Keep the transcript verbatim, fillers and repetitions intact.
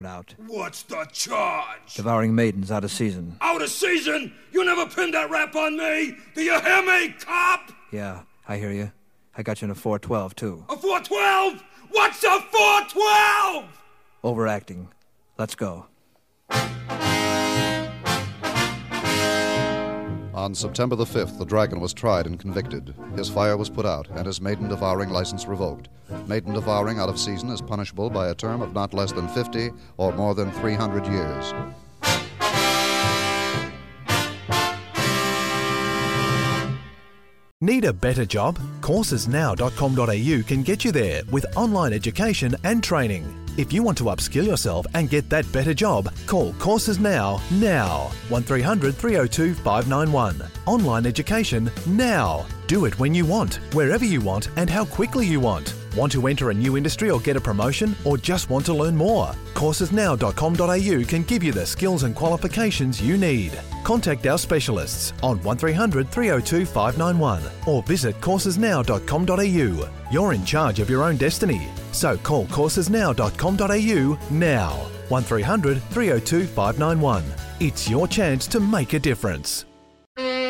out. What's the charge? Devouring maidens out of season. Out of season? You never pinned that rap on me! Do you hear me, cop? Yeah, I hear you. I got you in a four twelve, too. A four twelve? What's a four twelve? Overacting. Let's go. On September the fifth, the Dragon was tried and convicted. His fire was put out, and his maiden devouring license revoked. Maiden devouring out of season is punishable by a term of not less than fifty or more than three hundred years. Need a better job? courses now dot com dot a u can get you there with online education and training. If you want to upskill yourself and get that better job, call Courses Now, now. one three hundred three oh two five nine one. Online education now. Do it when you want, wherever you want, and how quickly you want. Want to enter a new industry or get a promotion, or just want to learn more? courses now dot com dot a u can give you the skills and qualifications you need. Contact our specialists on one three hundred three oh two five nine one or visit courses now dot com dot a u. You're in charge of your own destiny, so call courses now dot com dot a u now. one three hundred three oh two five nine one. It's your chance to make a difference.